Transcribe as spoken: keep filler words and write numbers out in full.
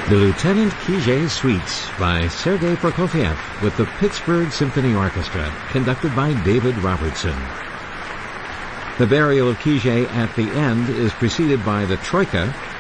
The Lieutenant Kijé Suites by Sergei Prokofiev with the Pittsburgh Symphony Orchestra, conducted by David Robertson. The burial of Kijé at the end is preceded by the Troika,